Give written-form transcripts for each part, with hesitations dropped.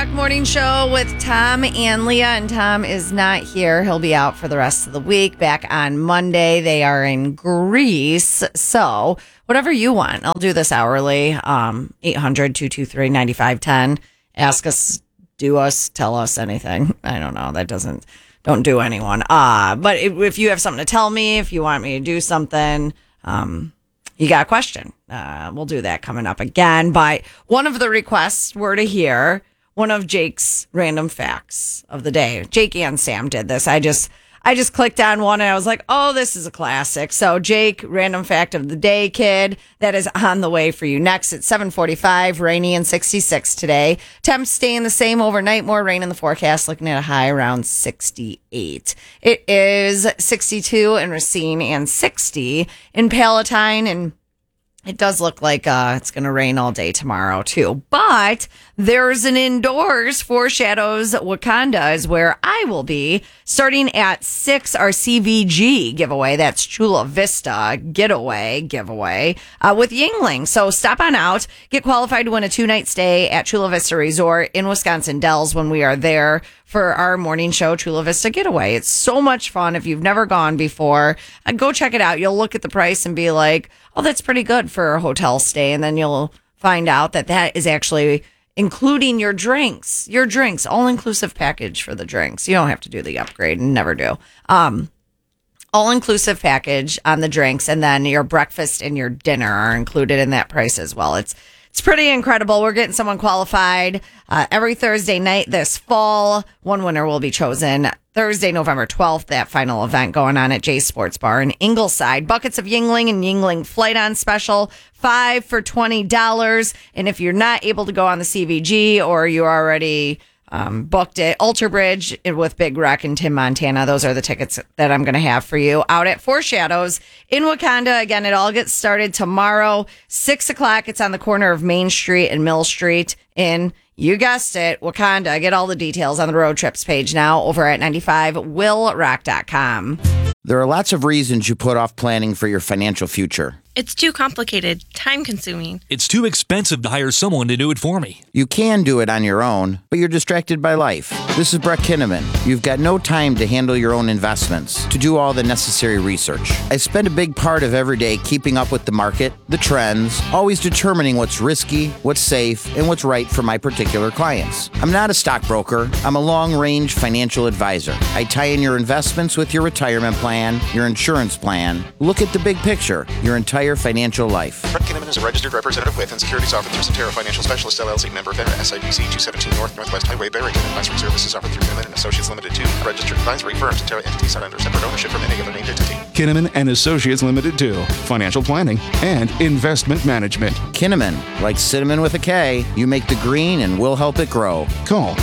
Rock Morning Show with Tom and Leah, and Tom is not here. He'll be out for the rest of the week. Back on Monday. They are in Greece. So whatever you want, I'll do this hourly. 800-223-9510. Ask us, do us, tell us anything. I don't know. Don't do anyone. But if you have something to tell me, if you want me to do something, you got a question, we'll do that coming up again. But one of the requests were to hear one of Jake's random facts of the day. Jake and Sam did this. I just clicked on one and I was like, oh, this is a classic. So Jake, random fact of the day, kid, that is on the way for you next at 7:45, rainy and 66 today. Temps staying the same overnight, more rain in the forecast, looking at a high around 68. It is 62 in Racine and 60 in Palatine, and it does look like it's going to rain all day tomorrow, too. But there's an indoors Foreshadows Wakanda is where I will be. Starting at 6, our CVG giveaway. That's Chula Vista Getaway giveaway with Yingling. So stop on out. Get qualified to win a 2-night stay at Chula Vista Resort in Wisconsin Dells when we are there for our morning show, Chula Vista Getaway. It's so much fun. If you've never gone before, go check it out. You'll look at the price and be like, oh, that's pretty good for a hotel stay. And then you'll find out that is actually including your drinks, all-inclusive package for the drinks. You don't have to do the upgrade, and never do. All-inclusive package on the drinks, and then your breakfast and your dinner are included in that price as well. It's pretty incredible. We're getting someone qualified every Thursday night this fall. One winner will be chosen Thursday, November 12th, that final event going on at Jay's Sports Bar in Ingleside. Buckets of Yingling and Yingling Flight on special, 5 for $20. And if you're not able to go on the CVG or you already booked it, Ultra Bridge with Big Rock and Tim Montana, those are the tickets that I'm going to have for you out at Foreshadows in Wakanda. Again, it all gets started tomorrow, 6 o'clock. It's on the corner of Main Street and Mill Street in, you guessed it, Wakanda. Get all the details on the road trips page now over at 95willrock.com. There are lots of reasons you put off planning for your financial future. It's too complicated, time-consuming. It's too expensive to hire someone to do it for me. You can do it on your own, but you're distracted by life. This is Brett Kinnaman. You've got no time to handle your own investments, to do all the necessary research. I spend a big part of every day keeping up with the market, the trends, always determining what's risky, what's safe, and what's right for my particular clients. I'm not a stockbroker. I'm a long-range financial advisor. I tie in your investments with your retirement plan, your insurance plan. Look at the big picture, your entire financial life. Brett Kinnaman is a registered representative with and securities offered through Cetera Financial Specialists, LLC, member FINRA, SIPC 217 North Northwest Highway, Barrington. Advisory services offered through Kinnaman and Associates Limited 2, a registered advisory firm. Cetera entities are under separate ownership from any other named entity. Kinnaman and Associates Limited 2, financial planning and investment management. Kinnaman, like cinnamon with a K, you make the green and we'll help it grow. Call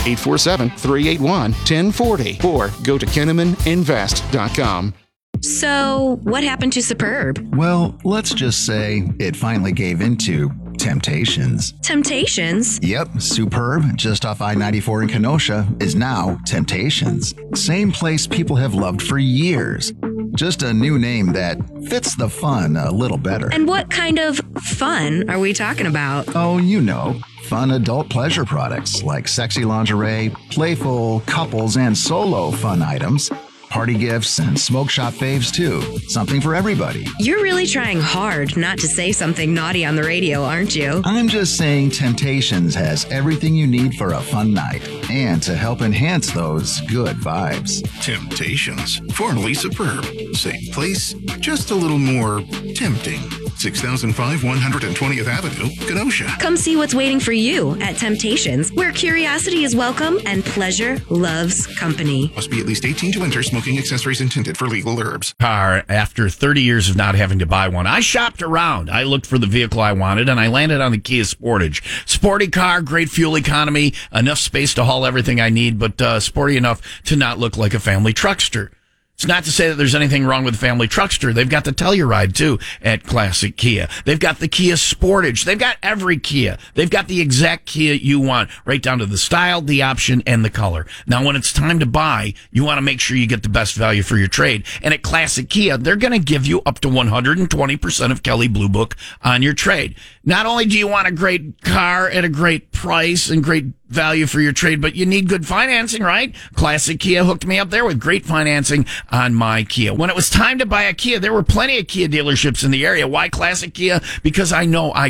847-381-1040 or go to KinnamanInvest.com. So, what happened to Superb? Well, let's just say it finally gave into Temptations. Temptations? Yep, Superb, just off I-94 in Kenosha, is now Temptations. Same place people have loved for years. Just a new name that fits the fun a little better. And what kind of fun are we talking about? Oh, you know. Fun adult pleasure products like sexy lingerie, playful couples and solo fun items, party gifts, and smoke shop faves, too. Something for everybody. You're really trying hard not to say something naughty on the radio, aren't you? I'm just saying Temptations has everything you need for a fun night and to help enhance those good vibes. Temptations, formerly Superb. Same place, just a little more tempting. 6005 120th Avenue, Kenosha. Come see what's waiting for you at Temptations, where curiosity is welcome and pleasure loves company. Must be at least 18 to enter. Smoking accessories intended for legal herbs. Car after 30 years of not having to buy one. I shopped around. I looked for the vehicle I wanted, and I landed on the Kia Sportage. Sporty car, great fuel economy, enough space to haul everything I need, but sporty enough to not look like a family truckster. It's not to say that there's anything wrong with the family truckster. They've got the Telluride, too, at Classic Kia. They've got the Kia Sportage. They've got every Kia. They've got the exact Kia you want, right down to the style, the option, and the color. Now, when it's time to buy, you want to make sure you get the best value for your trade. And at Classic Kia, they're going to give you up to 120% of Kelley Blue Book on your trade. Not only do you want a great car at a great price and great value for your trade, but you need good financing, right? Classic Kia hooked me up there with great financing on my Kia. When it was time to buy a Kia, there were plenty of Kia dealerships in the area. Why Classic Kia? Because I know I